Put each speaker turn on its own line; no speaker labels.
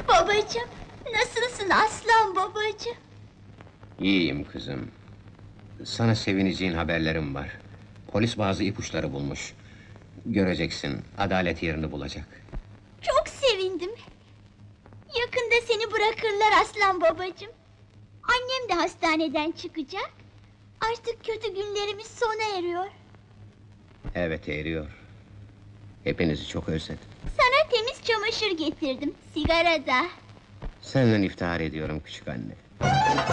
Babacığım, nasılsın aslan babacığım?
İyiyim kızım. Sana sevineceğin haberlerim var. Polis bazı ipuçları bulmuş. Göreceksin, adalet yerini bulacak.
Çok sevindim. Yakında seni bırakırlar aslan babacığım. Annem de hastaneden çıkacak. Artık kötü günlerimiz sona eriyor.
Evet, eriyor. Hepinizi çok özledim.
Sana temiz çamaşır getirdim, sigara da.
Senden iftihar ediyorum küçük anne.